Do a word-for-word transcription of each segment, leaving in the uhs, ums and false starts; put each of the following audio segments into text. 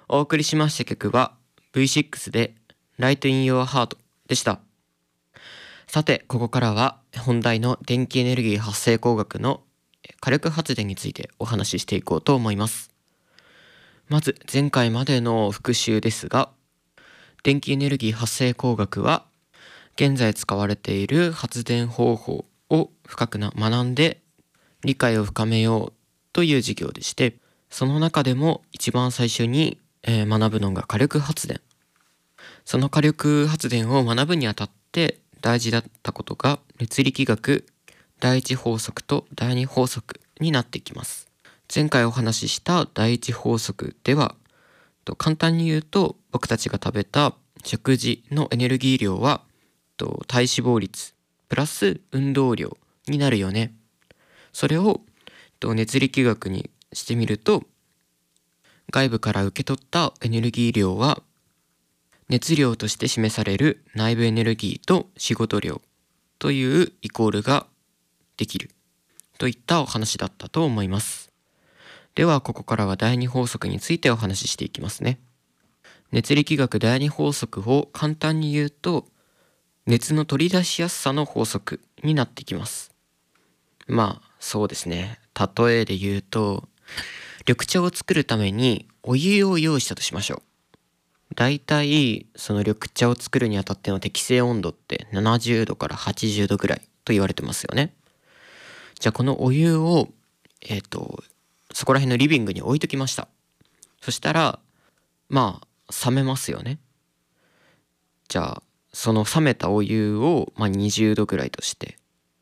お送りしました曲は ブイシックス で Light in Your Heart でした。さて、ここからは本題の電気エネルギー発生工学の火力発電についてお話ししていこうと思います。まず前回までの復習ですが、電気エネルギー発生工学は現在使われている発電方法を深くな学んで理解を深めようという授業でして、その中でも一番最初に、えー学ぶのが火力発電。その火力発電を学ぶにあたって大事だったことが熱力学第一法則と第二法則になってきます。前回お話しした第一法則では、と簡単に言うと、僕たちが食べた食事のエネルギー量はと体脂肪率プラス運動量になるよね。それをと熱力学にしてみると、外部から受け取ったエネルギー量は熱量として示される内部エネルギーと仕事量というイコールができるといったお話だったと思います。ではここからは第二法則についてお話ししていきますね。熱力学第二法則を簡単に言うと、熱の取り出しやすさの法則になってきます。まあそうですね。例えで言うと、緑茶を作るためにお湯を用意したとしましょう。だいたいその緑茶を作るにあたっての適正温度ってななじゅうどからはちじゅうどぐらいと言われてますよね。じゃあこのお湯をえっとそこら辺のリビングに置いときました。そしたらまあ冷めますよね。じゃあその冷めたお湯を、まあ、にじゅうどぐらいとして、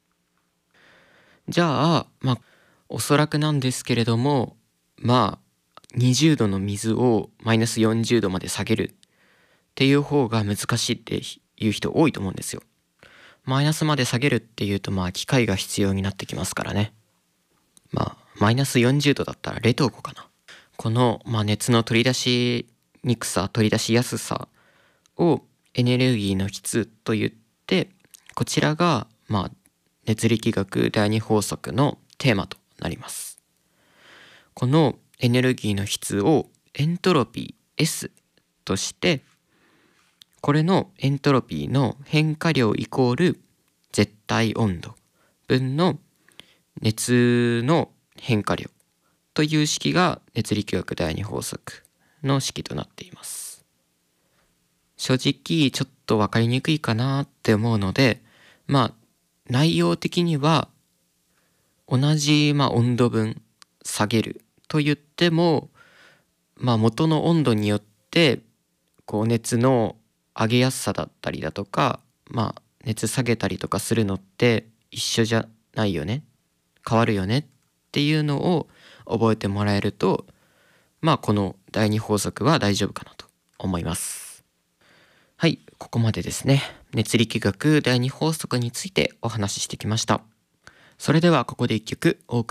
じゃあまあおそらくなんですけれども、まあにじゅうどの水をマイナスよんじゅうどまで下げるっていう方が難しいっていう人多いと思うんですよ。マイナスまで下げるっていうと、まあ機械が必要になってきますからね。まあマイナスよんじゅうどだったら冷凍庫かな。この、まあ、熱の取り出しにくさ、取り出しやすさをエネルギーの質と言って、こちらが、まあ、熱力学第二法則のテーマとなります。このエネルギーの質をエントロピー S として、これのエントロピーの変化量イコール絶対温度分の熱の変化量という式が熱力学第二法則の式となっています。正直ちょっと分かりにくいかなって思うので、まあ内容的には同じ、まあ、温度分下げると言っても、まあ、元の温度によってこう熱の上げやすさだったりだとか、まあ熱下げたりとかするのって一緒じゃないよね、変わるよねっていうのを覚えてもらえると、まあこの第二法則は大丈夫かなと思います。はい、ここまでですね、熱力学第二法則についてお話ししてきました。それではここで一曲お送り